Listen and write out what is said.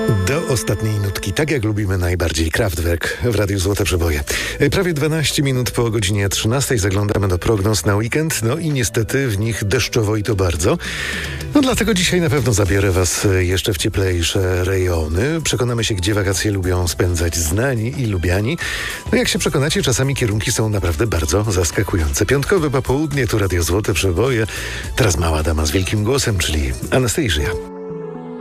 Do ostatniej nutki, tak jak lubimy najbardziej, Kraftwerk w Radiu Złote Przeboje. Prawie 12 minut po godzinie 13 zaglądamy do prognoz na weekend, no i niestety w nich deszczowo i to bardzo. No dlatego dzisiaj na pewno zabiorę Was jeszcze w cieplejsze rejony. Przekonamy się, gdzie wakacje lubią spędzać znani i lubiani. No jak się przekonacie, czasami kierunki są naprawdę bardzo zaskakujące. Piątkowe popołudnie, tu Radio Złote Przeboje. Teraz mała dama z wielkim głosem, czyli Anastasia.